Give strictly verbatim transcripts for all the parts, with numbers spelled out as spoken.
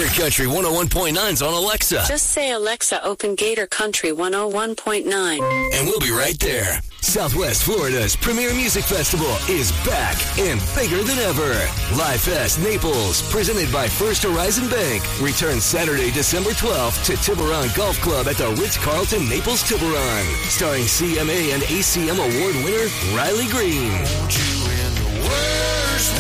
Country one oh one point nine's on Alexa. Just say, Alexa, open Gator Country one oh one point nine. And we'll be right there. Southwest Florida's premier music festival is back and bigger than ever. Live Fest Naples, presented by First Horizon Bank, returns Saturday, December twelfth to Tiburon Golf Club at the Ritz-Carlton Naples Tiburon. Starring C M A and A C M award winner Riley Green. Won't you in the worst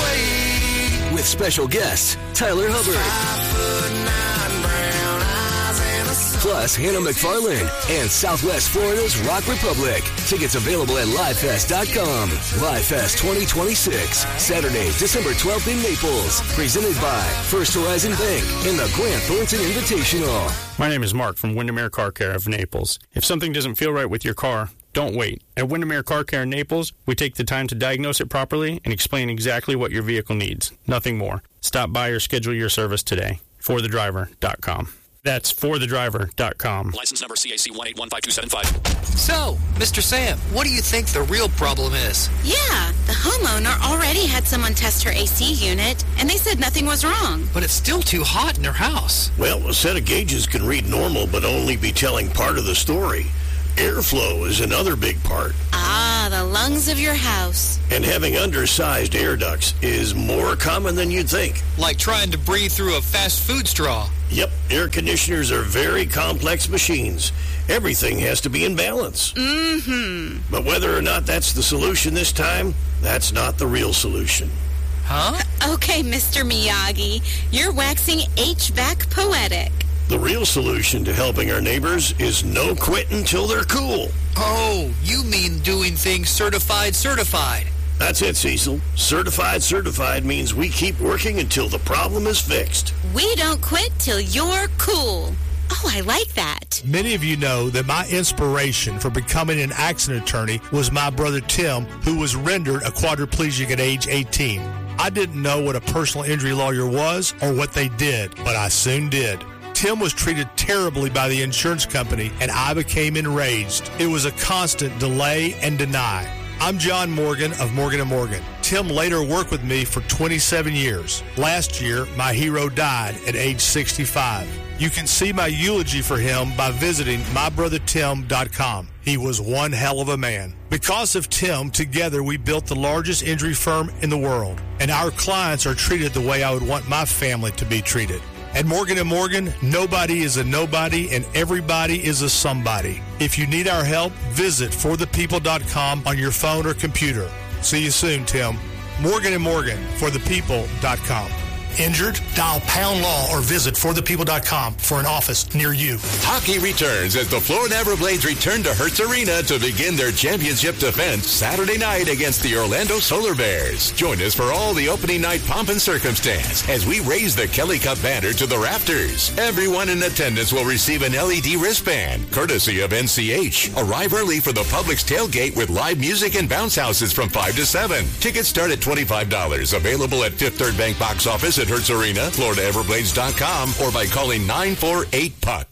way? With special guests Tyler Hubbard. Five foot nine, brown eyes and a sun. Plus Hannah McFarland and Southwest Florida's Rock Republic. Tickets available at live fest dot com. Live Fest twenty twenty-six, Saturday, December twelfth in Naples. Presented by First Horizon Bank and the Grant Thornton Invitational. My name is Mark from Windermere Car Care of Naples. If something doesn't feel right with your car, don't wait. At Windermere Car Care in Naples, we take the time to diagnose it properly and explain exactly what your vehicle needs. Nothing more. Stop by or schedule your service today. for the driver dot com. That's for the driver dot com. License number C A C one eight one five two seven five. So, Mister Sam, what do you think the real problem is? Yeah, the homeowner already had someone test her A C unit, and they said nothing was wrong. But it's still too hot in her house. Well, a set of gauges can read normal, but only be telling part of the story. Airflow is another big part. Ah, the lungs of your house. And having undersized air ducts is more common than you'd think. Like trying to breathe through a fast food straw. Yep, air conditioners are very complex machines. Everything has to be in balance. Mm-hmm. But whether or not that's the solution this time, that's not the real solution. Huh? Okay, Mister Miyagi, you're waxing H V A C poetic. The real solution to helping our neighbors is no quit until they're cool. Oh, you mean doing things certified certified. That's it, Cecil. Certified certified means we keep working until the problem is fixed. We don't quit till you're cool. Oh, I like that. Many of you know that my inspiration for becoming an accident attorney was my brother Tim, who was rendered a quadriplegic at age eighteen. I didn't know what a personal injury lawyer was or what they did, but I soon did. Tim was treated terribly by the insurance company, and I became enraged. It was a constant delay and deny. I'm John Morgan of Morgan and Morgan. Tim later worked with me for twenty-seven years. Last year, my hero died at age sixty-five. You can see my eulogy for him by visiting my brother tim dot com. He was one hell of a man. Because of Tim, together we built the largest injury firm in the world, and our clients are treated the way I would want my family to be treated. At Morgan and Morgan, nobody is a nobody and everybody is a somebody. If you need our help, visit for the people dot com on your phone or computer. See you soon, Tim. Morgan and Morgan, for the people dot com. Injured? Dial Pound Law or visit for the people dot com for an office near you. Hockey returns as the Florida Everblades return to Hertz Arena to begin their championship defense Saturday night against the Orlando Solar Bears. Join us for all the opening night pomp and circumstance as we raise the Kelly Cup banner to the rafters. Everyone in attendance will receive an L E D wristband, courtesy of N C H. Arrive early for the Publix tailgate with live music and bounce houses from five to seven. Tickets start at twenty-five dollars. Available at Fifth Third Bank box office at Hertz Arena, Florida Everblades dot com, or by calling nine four eight P U C.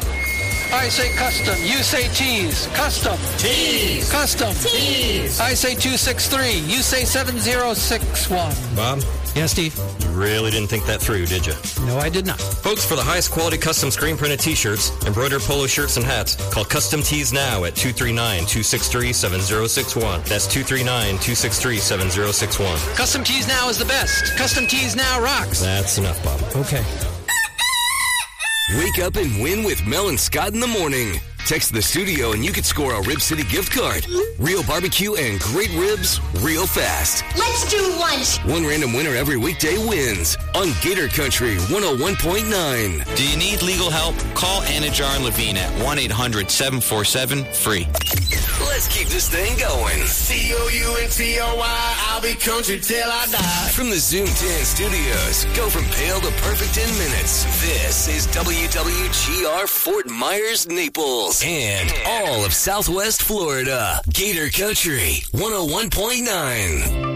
I say custom. You say tease. Custom. Tease. Custom. Tease. I say two six three. You say seven zero six one. Bob? Yeah, Steve? You really didn't think that through, did you? No, I did not. Folks, for the highest quality custom screen printed t-shirts, embroidered polo shirts, and hats, call Custom Tees now at two three nine, two six three, seven zero six one. That's two three nine, two six three, seven zero six one. Custom Tees Now is the best. Custom Tees Now rocks. That's enough, Bob. Okay. Wake up and win with Mel and Scott in the morning. Text the studio and you could score a Rib City gift card. Real barbecue and great ribs real fast. Let's do lunch. One random winner every weekday wins on Gator Country one oh one point nine. Do you need legal help? Call Anajar and Levine at one eight hundred, seven four seven, free. Let's keep this thing going. C O U N T R Y, I'll be country till I die. From the Zoom ten studios, go from pale to perfect in minutes. This is W W G R Fort Myers, Naples. And all of Southwest Florida. Gator Country one oh one point nine.